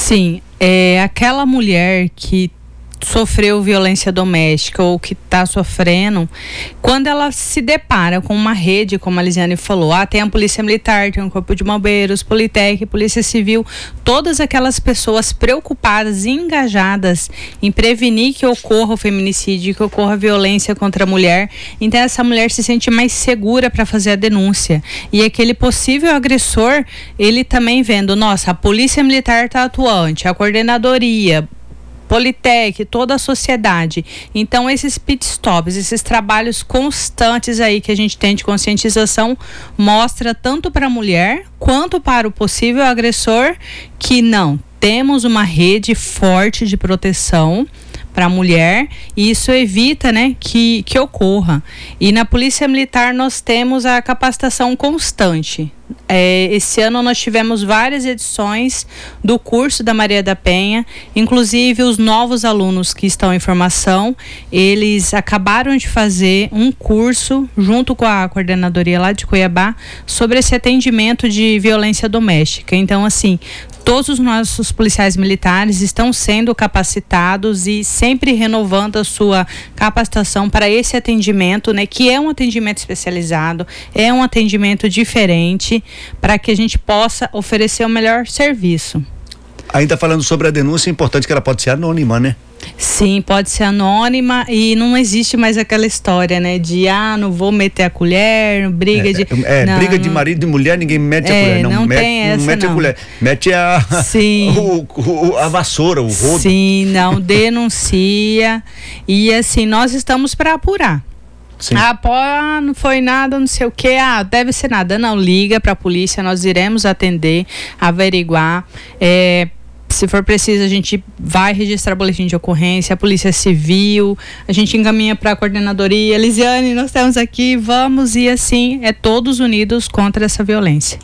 Sim, aquela mulher que sofreu violência doméstica ou que está sofrendo, quando ela se depara com uma rede, como a Lisiane falou, tem a Polícia Militar, tem o Corpo de Bombeiros, Politec, Polícia Civil, todas aquelas pessoas preocupadas e engajadas em prevenir que ocorra o feminicídio, que ocorra a violência contra a mulher. Então essa mulher se sente mais segura para fazer a denúncia. E aquele possível agressor, ele também vendo, nossa, a Polícia Militar está atuante, a coordenadoria, Politec, toda a sociedade. Então esses pit stops, esses trabalhos constantes aí que a gente tem de conscientização, mostra tanto para a mulher quanto para o possível agressor que não, temos uma rede forte de proteção para a mulher, e isso evita, né, que ocorra. E na Polícia Militar nós temos a capacitação constante. Esse ano nós tivemos várias edições do curso da Maria da Penha, inclusive os novos alunos que estão em formação, eles acabaram de fazer um curso junto com a coordenadoria lá de Cuiabá sobre esse atendimento de violência doméstica. Então, assim, todos os nossos policiais militares estão sendo capacitados e sempre renovando a sua capacitação para esse atendimento, né, que é um atendimento especializado, é um atendimento diferente, para que a gente possa oferecer o melhor serviço. Ainda falando sobre a denúncia, é importante que ela pode ser anônima, né? Sim, pode ser anônima e não existe mais aquela história, né, de não vou meter a colher, briga de... não, briga de marido e mulher, ninguém mete a colher. Não mete, tem essa, não mete não. A colher, mete Sim. a vassoura, o rodo. Sim, não, denuncia. E assim, nós estamos para apurar. Sim. Não foi nada, não sei o que, deve ser nada. Não, liga para a polícia, nós iremos atender, averiguar. Se for preciso, a gente vai registrar boletim de ocorrência, a Polícia Civil, a gente encaminha para a coordenadoria. Lisiane, nós estamos aqui, vamos, e assim, todos unidos contra essa violência.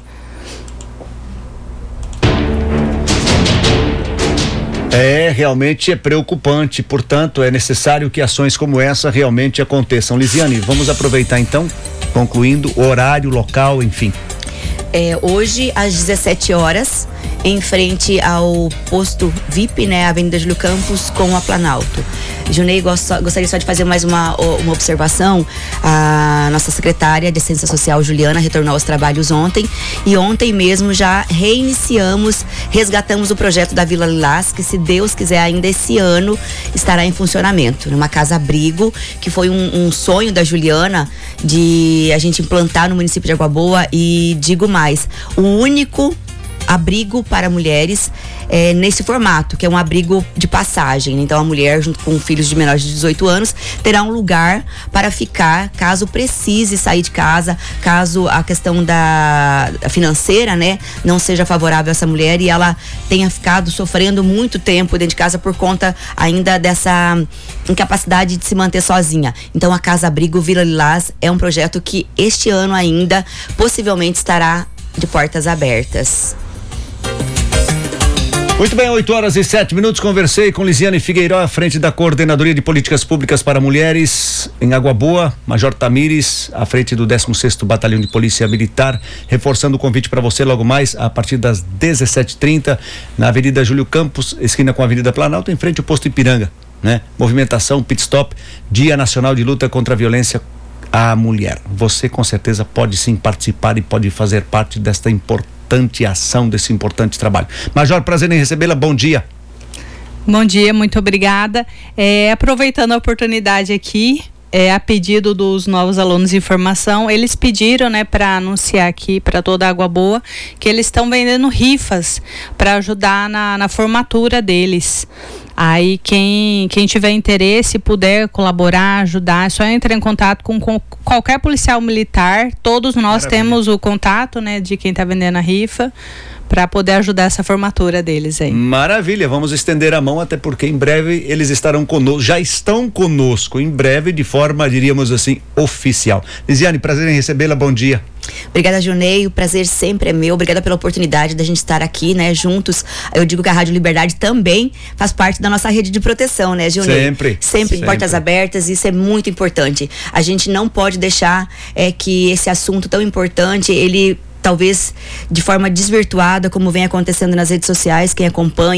Realmente é preocupante, portanto é necessário que ações como essa realmente aconteçam. Lisiane, vamos aproveitar então, concluindo, horário, local, enfim. Hoje às 17 horas, em frente ao posto VIP, né, Avenida Júlio Campos com a Planalto. Junei, gostaria só de fazer mais uma observação. A nossa secretária de Assistência Social, Juliana, retornou aos trabalhos ontem, e ontem mesmo já resgatamos o projeto da Vila Lilás, que, se Deus quiser, ainda esse ano estará em funcionamento, numa casa-abrigo, que foi um sonho da Juliana de a gente implantar no município de Água Boa. E digo mais, o único abrigo para mulheres nesse formato, que é um abrigo de passagem. Então a mulher, junto com filhos de menores de 18 anos, terá um lugar para ficar caso precise sair de casa, caso a questão da financeira, né, não seja favorável a essa mulher e ela tenha ficado sofrendo muito tempo dentro de casa por conta ainda dessa incapacidade de se manter sozinha. Então a Casa Abrigo Vila Lilás é um projeto que este ano ainda possivelmente estará de portas abertas. Muito bem, 8h07, conversei com Lisiane Figueiró, à frente da Coordenadoria de Políticas Públicas para Mulheres em Água Boa, Major Tamires, à frente do 16º Batalhão de Polícia Militar, reforçando o convite para você logo mais, a partir das 17h30, na Avenida Júlio Campos, esquina com a Avenida Planalto, em frente ao posto Ipiranga, né? Movimentação, pit stop, Dia Nacional de Luta contra a Violência à Mulher. Você com certeza pode sim participar e pode fazer parte desta importante ação, desse importante trabalho. Major, prazer em recebê-la, bom dia. Bom dia, muito obrigada. Aproveitando a oportunidade aqui, a pedido dos novos alunos em formação, eles pediram, né, para anunciar aqui para toda a Água Boa que eles estão vendendo rifas para ajudar na formatura deles. Aí quem tiver interesse, puder colaborar, ajudar, é só entrar em contato com qualquer policial militar. Todos nós temos o contato, né, de quem está vendendo a rifa, para poder ajudar essa formatura deles aí. Maravilha, vamos estender a mão, até porque em breve eles estarão conosco, já estão conosco, em breve, de forma, diríamos assim, oficial. Lisiane, prazer em recebê-la, bom dia. Obrigada, Junei, o prazer sempre é meu, obrigada pela oportunidade da gente estar aqui, né, juntos. Eu digo que a Rádio Liberdade também faz parte da nossa rede de proteção, né, Junei? Sempre portas abertas, isso é muito importante. A gente não pode deixar que esse assunto tão importante, ele talvez de forma desvirtuada, como vem acontecendo nas redes sociais, quem acompanha